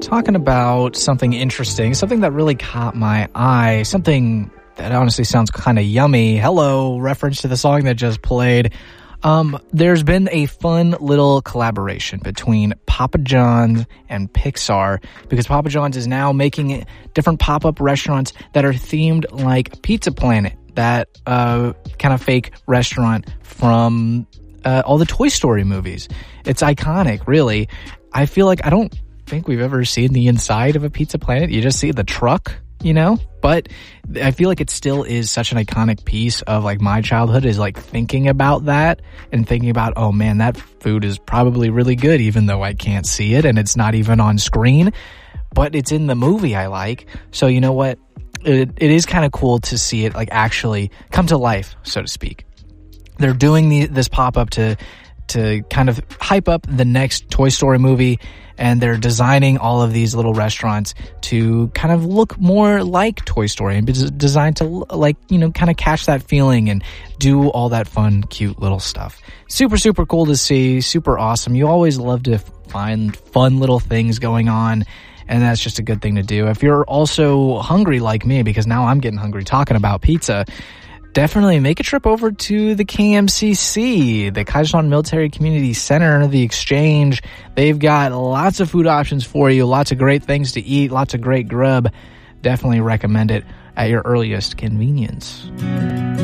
talking about something interesting, something that really caught my eye, something that honestly sounds kind of yummy. Hello, reference to the song that just played. There's been a fun little collaboration between Papa John's and Pixar, because Papa John's is now making different pop-up restaurants that are themed like Pizza Planet, that kind of fake restaurant from all the Toy Story movies. It's iconic, really. I feel like I don't think we've ever seen the inside of a Pizza Planet. You just see the truck, you know? But I feel like it still is such an iconic piece of like my childhood, is like thinking about that and thinking about, oh man, that food is probably really good, even though I can't see it and it's not even on screen, but it's in the movie I like. So you know what? It is kind of cool to see it like actually come to life, so to speak. They're doing this pop-up to kind of hype up the next Toy Story movie, and they're designing all of these little restaurants to kind of look more like Toy Story and be designed to, like, you know, kind of catch that feeling and do all that fun, cute little stuff. Super, super cool to see. Super awesome. You always love to find fun little things going on, and that's just a good thing to do. If you're also hungry like me, because now I'm getting hungry talking about pizza, definitely make a trip over to the KMCC, the Kaiserslautern Military Community Center, the Exchange. They've got lots of food options for you, lots of great things to eat, lots of great grub. Definitely recommend it at your earliest convenience.